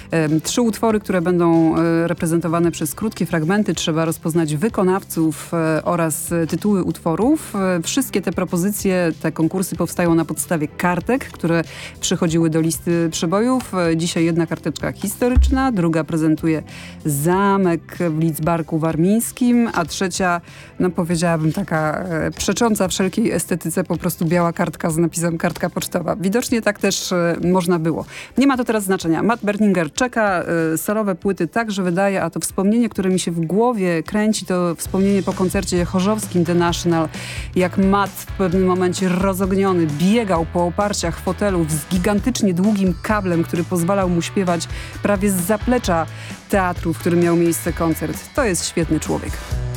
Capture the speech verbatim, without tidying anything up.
Trzy utwory, które będą reprezentowane przez krótkie fragmenty. Trzeba rozpoznać wykonawców oraz tytuły utworów. Wszystkie te propozycje, te konkursy powstają na podstawie kartek, które przychodziły do listy przebojów. Dzisiaj jedna karteczka historyczna, druga prezentuje zamek w Lidzbarku Warmińskim, a trzecia, no powiedziałabym taka e, przecząca wszelkiej estetyce, po prostu biała kartka z napisem kartka pocztowa. Widocznie tak też e, można było. Nie ma to teraz znaczenia. Matt Berninger czeka, e, solowe płyty także wydaje, a to wspomnienie, które mi się w głowie kręci, to wspomnienie po koncercie chorzowskim The National, jak Matt w pewnym momencie rozogniony biegał po oparciach fotelów z gigantycznie długim kablem, który pozwalał mu śpiewać prawie z zaplecza teatru, w którym miał miejsce koncert. To jest świetny człowiek.